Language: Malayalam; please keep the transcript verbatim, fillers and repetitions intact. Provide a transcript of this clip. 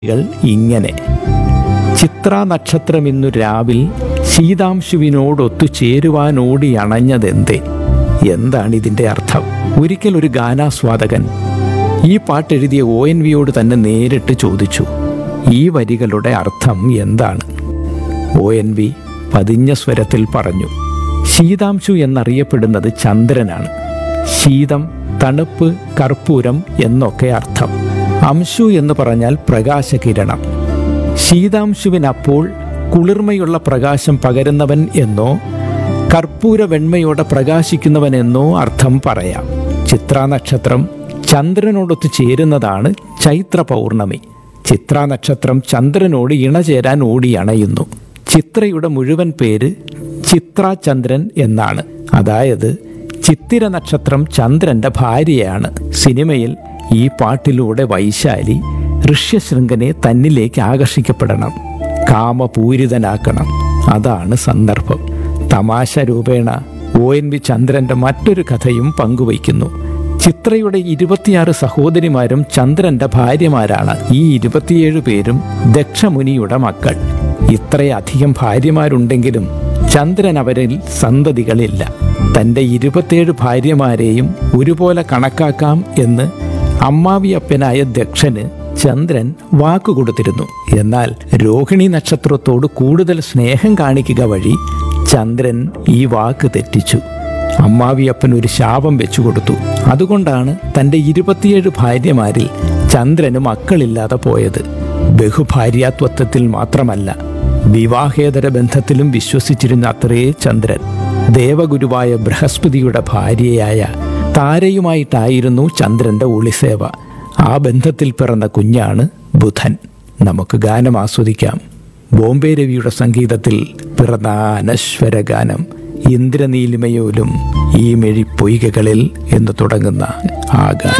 കൾ ഇങ്ങനെ: ചിത്രാ നക്ഷത്രം ഇന്നു രാവിൽ ശീതാംശുവിനോടൊത്തു ചേരുവാനോടി അണഞ്ഞതെന്തേ. എന്താണ് ഇതിൻ്റെ അർത്ഥം? ഒരിക്കൽ ഒരു ഗാനാസ്വാദകൻ ഈ പാട്ടെഴുതിയ ഒ എൻ വിയോട് തന്നെ നേരിട്ട് ചോദിച്ചു, ഈ വരികളുടെ അർത്ഥം എന്താണ്? ഒ എൻ വി പതിഞ്ഞ സ്വരത്തിൽ പറഞ്ഞു, ശീതാംശു എന്നറിയപ്പെടുന്നത് ചന്ദ്രനാണ്. ശീതം, തണുപ്പ്, കർപ്പൂരം എന്നൊക്കെ അർത്ഥം. അംശു എന്ന് പറഞ്ഞാൽ പ്രകാശകിരണം. ശീതാംശുവിനപ്പോൾ കുളിർമയുള്ള പ്രകാശം പകരുന്നവൻ എന്നോ കർപ്പൂര വെണ്മയോടെ പ്രകാശിക്കുന്നവൻ എന്നോ അർത്ഥം പറയാം. ചിത്രാ നക്ഷത്രം ചന്ദ്രനോടൊത്ത് ചേരുന്നതാണ് ചൈത്ര പൗർണമി. ചിത്രാ നക്ഷത്രം ചന്ദ്രനോട് ഇണചേരാൻ ഓടി അണയുന്നു. ചിത്രയുടെ മുഴുവൻ പേര് ചിത്രാചന്ദ്രൻ എന്നാണ്. അതായത് ചിത്തിര നക്ഷത്രം ചന്ദ്രന്റെ ഭാര്യയാണ്. സിനിമയിൽ ഈ പാട്ടിലൂടെ വൈശാലി ഋഷ്യശൃംഖനെ തന്നിലേക്ക് ആകർഷിക്കപ്പെടണം, കാമപൂരിതനാക്കണം. അതാണ് സന്ദർഭം. തമാശ രൂപേണ ഒ എൻ വി ചന്ദ്രന്റെ മറ്റൊരു കഥയും പങ്കുവയ്ക്കുന്നു. ചിത്രയുടെ ഇരുപത്തിയാറ് സഹോദരിമാരും ചന്ദ്രന്റെ ഭാര്യമാരാണ്. ഈ ഇരുപത്തിയേഴ് പേരും ദക്ഷമുനിയുടെ മക്കൾ. ഇത്രയധികം ഭാര്യമാരുണ്ടെങ്കിലും ചന്ദ്രൻ അവരിൽ സന്തതികളില്ല. തൻ്റെ ഇരുപത്തിയേഴ് ഭാര്യമാരെയും ഒരുപോലെ കണക്കാക്കാം എന്ന് അമ്മാവിയപ്പനായ ദക്ഷന് ചന്ദ്രൻ വാക്കുകൊടുത്തിരുന്നു. എന്നാൽ രോഹിണി നക്ഷത്രത്തോട് കൂടുതൽ സ്നേഹം കാണിക്കുക വഴി ചന്ദ്രൻ ഈ വാക്ക് തെറ്റിച്ചു. അമ്മാവിയപ്പൻ ഒരു ശാപം വെച്ചുകൊടുത്തു. അതുകൊണ്ടാണ് തൻ്റെ ഇരുപത്തിയേഴ് ഭാര്യമാരിൽ ചന്ദ്രന് മക്കളില്ലാതെ പോയത്. ബഹുഭാര്യാത്വത്വത്തിൽ മാത്രമല്ല, വിവാഹേതര ബന്ധത്തിലും വിശ്വസിച്ചിരുന്ന അത്രേ ചന്ദ്രൻ. ദേവഗുരുവായ ബൃഹസ്പതിയുടെ ഭാര്യയായ താരയുമായിട്ടായിരുന്നു ചന്ദ്രന്റെ ഒളിസേവ. ആ ബന്ധത്തിൽ പിറന്ന കുഞ്ഞാണ് ബുധൻ. നമുക്ക് ഗാനം ആസ്വദിക്കാം. ബോംബെ രവിയുടെ സംഗീതത്തിൽ പിറന്ന അനശ്വര ഗാനം ഇന്ദ്രനീലിമയോലും ഈ മെഴിപ്പൊയ്കകളിൽ എന്ന് തുടങ്ങുന്ന ആ ഗാനം.